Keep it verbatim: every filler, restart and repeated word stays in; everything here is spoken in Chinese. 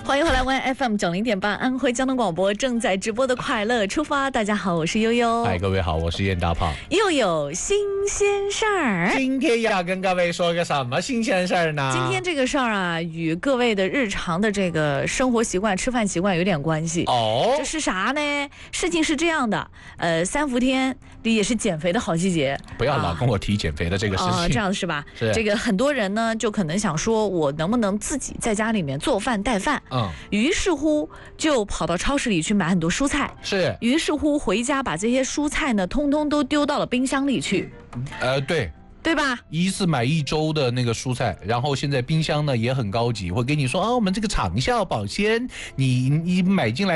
欢迎回来 ，Y F M 九零点八，安徽交通广播正在直播的快乐出发。大家好，我是悠悠。 嗨，各位好，我是燕大胖。 又有新鲜事儿。 今天要跟各位说个什么新鲜事儿呢？ 今天这个事儿啊，与各位的日常的这个生活习惯、吃饭习惯有点关系。 哦， 这是啥呢？事情是这样的，呃，三伏天也是减肥的好季节。 不要老跟我提减肥的这个事情。 哦、呃，这样是吧？ 是。 这个很多人呢，就可能想说，我能不能自己在家里面做饭带饭？ 嗯。 于是乎就跑到超市里去买很多蔬菜。 是。 于是乎回家把这些蔬菜呢，通通都丢到了冰箱里去。 呃，对。 对吧？ 一次买一周的那个蔬菜，然后现在冰箱呢也很高级，会给你说啊，我们这个长效保鲜，你你买进来。